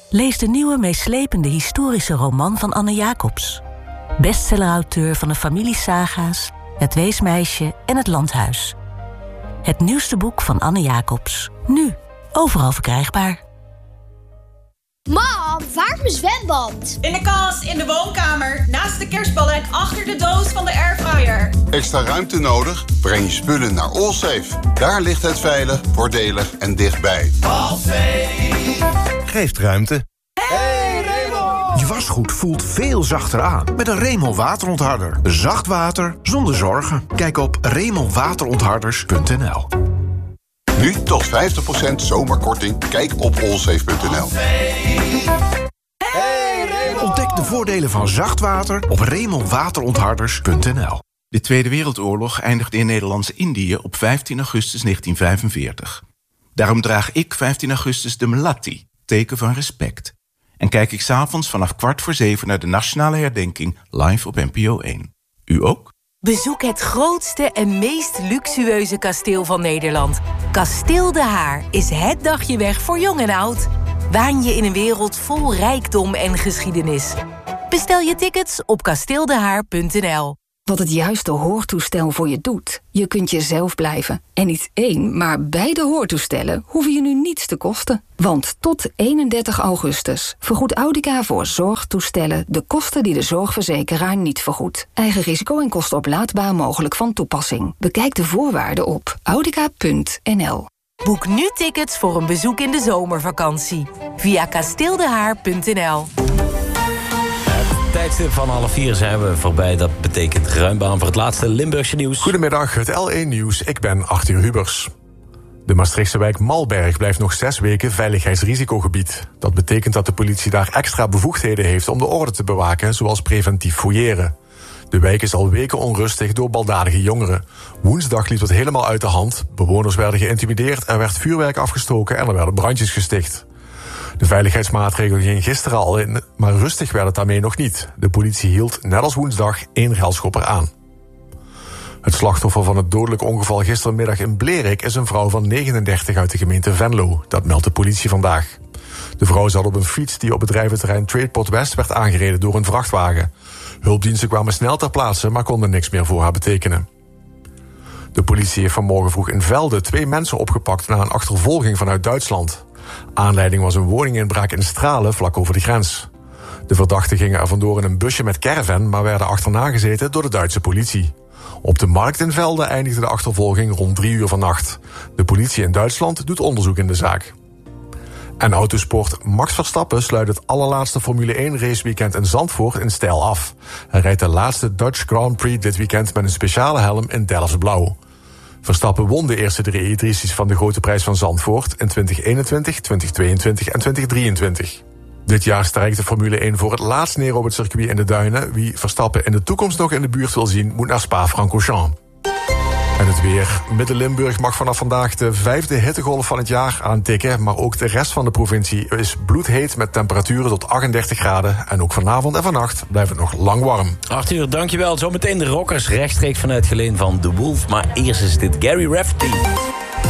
Lees de nieuwe meeslepende historische roman van Anne Jacobs. Bestsellerauteur van de familiesaga's, Het Weesmeisje en Het Landhuis. Het nieuwste boek van Anne Jacobs. Nu, overal verkrijgbaar. Mam, waar is mijn zwembad? In de kast, in de woonkamer, naast de kerstballen en achter de doos van de airfryer. Extra ruimte nodig? Breng je spullen naar Allsafe. Daar ligt het veilig, voordelig en dichtbij. Allsafe geeft ruimte. Hey Raymond! Je wasgoed voelt veel zachter aan met een Raymond waterontharder. Zacht water zonder zorgen. Kijk op RaymondWaterontharders.nl. Nu tot 50% zomerkorting. Kijk op allsafe.nl. Ontdek de voordelen van zacht water op RaymondWaterontharders.nl. De Tweede Wereldoorlog eindigde in Nederlands-Indië op 15 augustus 1945. Daarom draag ik 15 augustus de melatti, teken van respect. En kijk ik 's avonds vanaf 6:15 naar de nationale herdenking live op NPO 1. U ook? Bezoek het grootste en meest luxueuze kasteel van Nederland. Kasteel De Haar is het dagje weg voor jong en oud. Waan je in een wereld vol rijkdom en geschiedenis. Bestel je tickets op kasteeldehaar.nl. Wat het juiste hoortoestel voor je doet. Je kunt jezelf blijven. En niet één, maar beide hoortoestellen hoeven je nu niets te kosten. Want tot 31 augustus vergoedt Audica voor zorgtoestellen de kosten die de zorgverzekeraar niet vergoedt. Eigen risico en kosten oplaadbaar mogelijk van toepassing. Bekijk de voorwaarden op audica.nl. Boek nu tickets voor een bezoek in de zomervakantie. Via kasteeldehaar.nl. Tijdstip van 3:30 zijn we voorbij. Dat betekent ruim baan voor het laatste Limburgse nieuws. Goedemiddag, het L1 Nieuws. Ik ben Arthur Hubers. De Maastrichtse wijk Malberg blijft nog 6 weken veiligheidsrisicogebied. Dat betekent dat de politie daar extra bevoegdheden heeft om de orde te bewaken, zoals preventief fouilleren. De wijk is al weken onrustig door baldadige jongeren. Woensdag liep het helemaal uit de hand. Bewoners werden geïntimideerd, er werd vuurwerk afgestoken en er werden brandjes gesticht. De veiligheidsmaatregelen gingen gisteren al in, maar rustig werd het daarmee nog niet. De politie hield, net als woensdag, 1 railschopper aan. Het slachtoffer van het dodelijk ongeval gistermiddag in Blerik is een vrouw van 39 uit de gemeente Venlo. Dat meldt de politie vandaag. De vrouw zat op een fiets die op bedrijventerrein Tradeport West werd aangereden door een vrachtwagen. Hulpdiensten kwamen snel ter plaatse, maar konden niks meer voor haar betekenen. De politie heeft vanmorgen vroeg in Velde 2 mensen opgepakt na een achtervolging vanuit Duitsland. Aanleiding was een woninginbraak in Stralen, vlak over de grens. De verdachten gingen er vandoor in een busje met caravan, maar werden achterna gezeten door de Duitse politie. Op de markt in Velde eindigde de achtervolging rond 3 uur vannacht. De politie in Duitsland doet onderzoek in de zaak. En autosport Max Verstappen sluit het allerlaatste Formule 1 raceweekend in Zandvoort in stijl af. Hij rijdt de laatste Dutch Grand Prix dit weekend met een speciale helm in Delfts blauw. Verstappen won de eerste 3 edities van de Grote Prijs van Zandvoort in 2021, 2022 en 2023. Dit jaar strijkt de Formule 1 voor het laatst neer op het circuit in de Duinen. Wie Verstappen in de toekomst nog in de buurt wil zien, moet naar Spa-Francorchamps. En het weer. Midden-Limburg mag vanaf vandaag de 5e hittegolf van het jaar aantikken. Maar ook de rest van de provincie is bloedheet met temperaturen tot 38 graden. En ook vanavond en vannacht blijft het nog lang warm. Arthur, dankjewel. Zometeen de Rockers rechtstreeks vanuit Geleen van The Wolf. Maar eerst is dit Gary Rafferty.